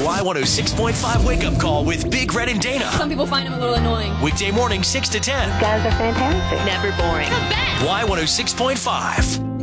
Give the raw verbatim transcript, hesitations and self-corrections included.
Y one oh six point five Wake Up Call with Big Red and Dana. Some people find him a little annoying. Weekday morning, six to ten. Guys are fantastic. Never boring. The best. Y one oh six point five.